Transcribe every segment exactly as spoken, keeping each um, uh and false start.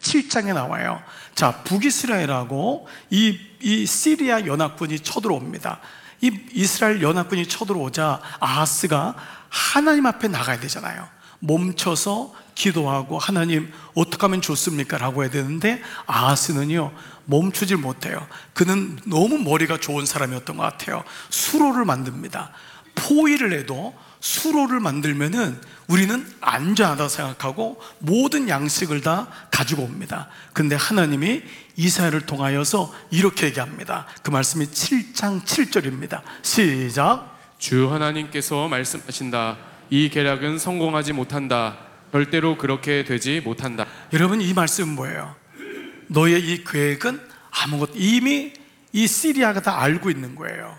칠 장에 나와요. 자, 북이스라엘하고 이, 이 시리아 연합군이 쳐들어옵니다. 이 이스라엘 연합군이 쳐들어오자 아하스가 하나님 앞에 나가야 되잖아요. 멈춰서 기도하고 하나님 어떻게 하면 좋습니까? 라고 해야 되는데 아하스는요 멈추질 못해요. 그는 너무 머리가 좋은 사람이었던 것 같아요. 수로를 만듭니다. 포위를 해도 수로를 만들면은 우리는 안전하다고 생각하고 모든 양식을 다 가지고 옵니다. 근데 하나님이 이사야를 통하여서 이렇게 얘기합니다. 그 말씀이 칠 장 칠 절입니다. 시작. 주 하나님께서 말씀하신다. 이 계략은 성공하지 못한다. 절대로 그렇게 되지 못한다. 여러분, 이 말씀은 뭐예요? 너의 이 계획은 아무것도, 이미 이 시리아가 다 알고 있는 거예요.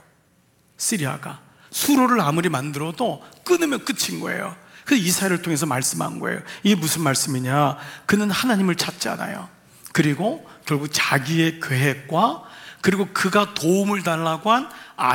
시리아가 수로를 아무리 만들어도 끊으면 끝인 거예요. 그래서 이사야를 통해서 말씀한 거예요. 이게 무슨 말씀이냐? 그는 하나님을 찾지 않아요. 그리고 결국 자기의 계획과 그리고 그가 도움을 달라고 한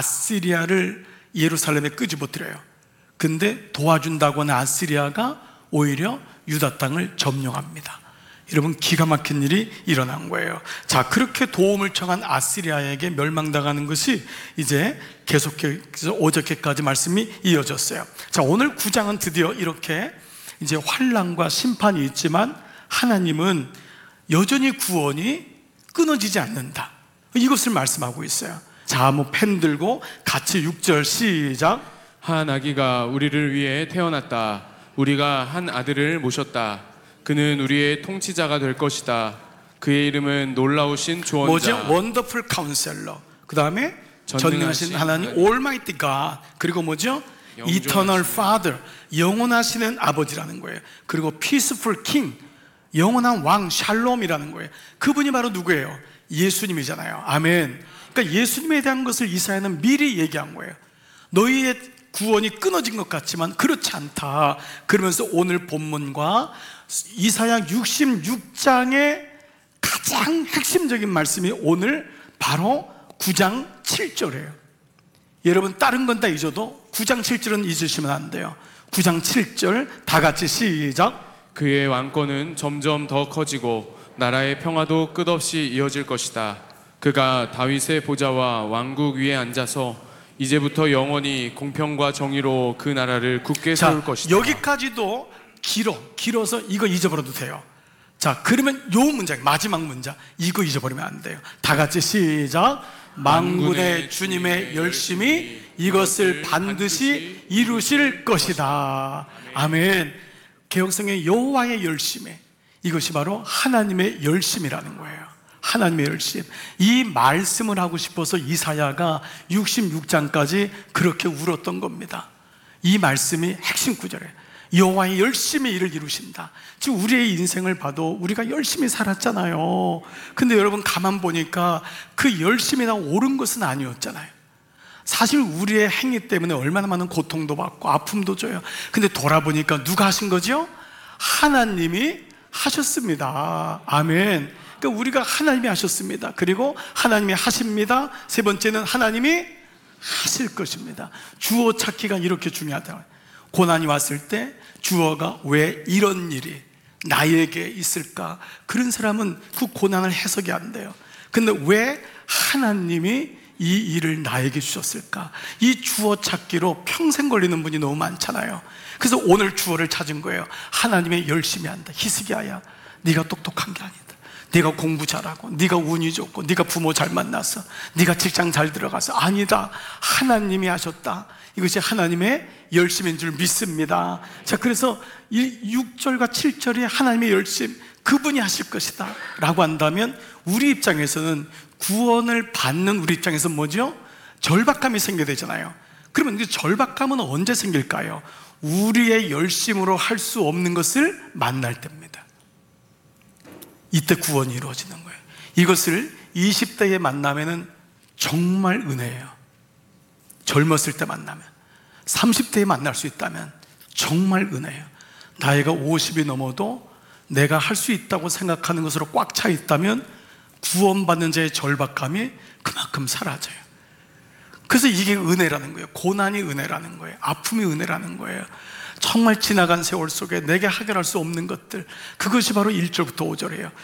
아시리아를 예루살렘에 끄집어뜨려요. 근데 도와준다고 하는 아시리아가 오히려 유다 땅을 점령합니다. 여러분, 기가 막힌 일이 일어난 거예요. 자, 그렇게 도움을 청한 아시리아에게 멸망당하는 것이 이제 계속해서 오적해까지 말씀이 이어졌어요. 자, 오늘 구 장은 드디어 이렇게 이제 환난과 심판이 있지만 하나님은 여전히 구원이 끊어지지 않는다, 이것을 말씀하고 있어요. 자, 뭐 펜 들고 같이 육 절 시작. 한 아기가 우리를 위해 태어났다. 우리가 한 아들을 모셨다. 그는 우리의 통치자가 될 것이다. 그의 이름은 놀라우신 조언자. 뭐죠? 원더풀 카운셀러. 그 다음에 전능하신 하나님, 올마이티 갓. 그리고 뭐죠? 이터널 파더, 영원하시는 아버지라는 거예요. 그리고 피스풀 킹, 영원한 왕, 샬롬이라는 거예요. 그분이 바로 누구예요? 예수님이잖아요. 아멘. 그러니까 예수님에 대한 것을 이사야는 미리 얘기한 거예요. 너희의 구원이 끊어진 것 같지만 그렇지 않다. 그러면서 오늘 본문과 이사야 육십육 장의 가장 핵심적인 말씀이 오늘 바로 구 장 칠 절이에요. 여러분, 다른 건 다 잊어도 구 장 칠 절은 잊으시면 안 돼요. 구 장 칠 절 다 같이 시작. 그의 왕권은 점점 더 커지고 나라의 평화도 끝없이 이어질 것이다. 그가 다윗의 보좌와 왕국 위에 앉아서 이제부터 영원히 공평과 정의로 그 나라를 굳게 세울 자, 것이다. 여기까지도 길어 길어서 이거 잊어버려도 돼요. 자, 그러면 요 문장, 마지막 문장, 이거 잊어버리면 안 돼요. 다 같이 시작. 만군의 주님의 열심이 이것을 반드시 이루실 것이다. 아멘. 개혁성의 여호와의 열심이, 이것이 바로 하나님의 열심이라는 거예요. 하나님의 열심. 이 말씀을 하고 싶어서 이사야가 육십육 장까지 그렇게 울었던 겁니다. 이 말씀이 핵심 구절이에요. 여호와의 열심히 일을 이루신다. 지금 우리의 인생을 봐도 우리가 열심히 살았잖아요. 근데 여러분, 가만 보니까 그 열심이 다 옳은 것은 아니었잖아요. 사실 우리의 행위 때문에 얼마나 많은 고통도 받고 아픔도 줘요. 근데 돌아보니까 누가 하신 거죠? 하나님이 하셨습니다. 아멘. 그러니까 우리가 하나님이 하셨습니다. 그리고 하나님이 하십니다. 세 번째는 하나님이 하실 것입니다. 주어 찾기가 이렇게 중요하다. 고난이 왔을 때 주어가 왜 이런 일이 나에게 있을까? 그런 사람은 그 고난을 해석이 안 돼요. 근데 왜 하나님이 이 일을 나에게 주셨을까? 이 주어 찾기로 평생 걸리는 분이 너무 많잖아요. 그래서 오늘 주어를 찾은 거예요. 하나님의 열심히 한다. 히스기야야, 네가 똑똑한 게 아니다. 네가 공부 잘하고, 네가 운이 좋고, 네가 부모 잘 만나서, 네가 직장 잘 들어가서. 아니다. 하나님이 하셨다. 이것이 하나님의 열심인 줄 믿습니다. 자, 그래서 이 육 절과 칠 절이 하나님의 열심, 그분이 하실 것이다 라고 한다면 우리 입장에서는, 구원을 받는 우리 입장에서 뭐죠? 절박감이 생겨야 되잖아요. 그러면 그 절박감은 언제 생길까요? 우리의 열심으로 할 수 없는 것을 만날 때입니다. 이때 구원이 이루어지는 거예요. 이것을 이십 대에 만나면은 정말 은혜예요. 젊었을 때 만나면. 삼십 대에 만날 수 있다면 정말 은혜예요. 나이가 오십이 넘어도 내가 할 수 있다고 생각하는 것으로 꽉 차 있다면 구원받는 자의 절박감이 그만큼 사라져요. 그래서 이게 은혜라는 거예요. 고난이 은혜라는 거예요. 아픔이 은혜라는 거예요. 정말 지나간 세월 속에 내게 해결할 수 없는 것들, 그것이 바로 일 절부터 오 절이에요